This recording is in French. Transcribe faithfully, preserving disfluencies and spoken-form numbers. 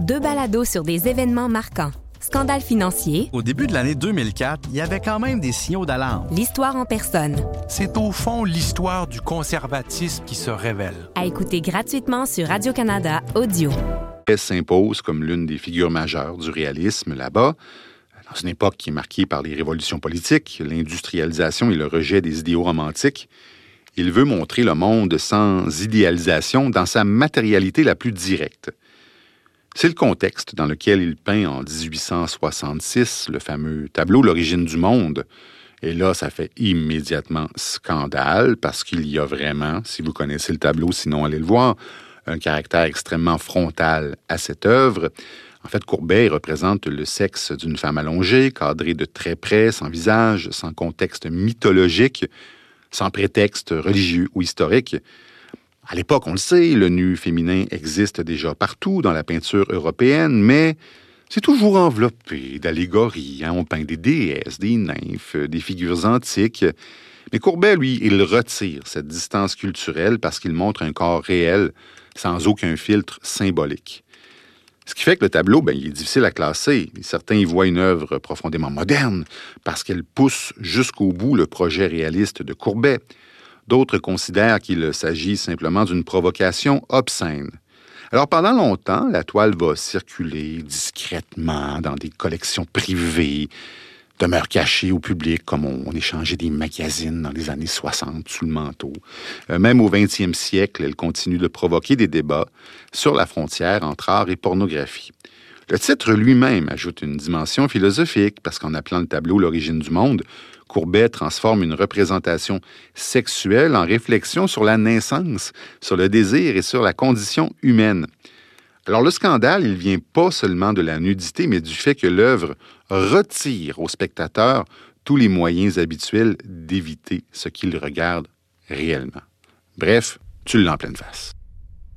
Deux balados sur des événements marquants. Scandale financier. Au début de l'année deux mille quatre, il y avait quand même des signaux d'alarme. L'histoire en personne. C'est au fond l'histoire du conservatisme qui se révèle. À écouter gratuitement sur Radio-Canada Audio. Elle s'impose comme l'une des figures majeures du réalisme là-bas, dans une époque qui est marquée par les révolutions politiques, l'industrialisation et le rejet des idéaux romantiques. Il veut montrer le monde sans idéalisation dans sa matérialité la plus directe. C'est le contexte dans lequel il peint en dix-huit cent soixante-six le fameux tableau L'origine du monde. Et là, ça fait immédiatement scandale parce qu'il y a vraiment, si vous connaissez le tableau, sinon allez le voir, un caractère extrêmement frontal à cette œuvre. En fait, Courbet représente le sexe d'une femme allongée, cadrée de très près, sans visage, sans contexte mythologique, sans prétexte religieux ou historique. À l'époque, on le sait, le nu féminin existe déjà partout dans la peinture européenne, mais c'est toujours enveloppé d'allégories. Hein? On peint des déesses, des nymphes, des figures antiques. Mais Courbet, lui, il retire cette distance culturelle parce qu'il montre un corps réel, sans aucun filtre symbolique. Ce qui fait que le tableau, ben, il est difficile à classer. Certains y voient une œuvre profondément moderne parce qu'elle pousse jusqu'au bout le projet réaliste de Courbet. D'autres considèrent qu'il s'agit simplement d'une provocation obscène. Alors, pendant longtemps, la toile va circuler discrètement dans des collections privées, demeure cachée au public, comme on, on échangeait des magazines dans les années soixante sous le manteau. Euh, même au vingtième siècle, elle continue de provoquer des débats sur la frontière entre art et pornographie. Le titre lui-même ajoute une dimension philosophique, parce qu'en appelant le tableau L'origine du monde, Courbet transforme une représentation sexuelle en réflexion sur la naissance, sur le désir et sur la condition humaine. Alors le scandale, il vient pas seulement de la nudité, mais du fait que l'œuvre retire au spectateur tous les moyens habituels d'éviter ce qu'il regarde réellement. Bref, tu l'as en pleine face.